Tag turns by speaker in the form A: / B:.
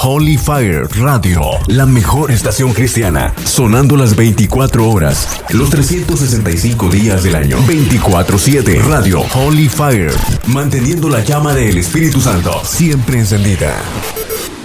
A: Holy Fire Radio, la mejor estación cristiana, sonando las 24 horas, los 365 días del año, 24/7. Radio Holy Fire, manteniendo la llama del Espíritu Santo siempre encendida.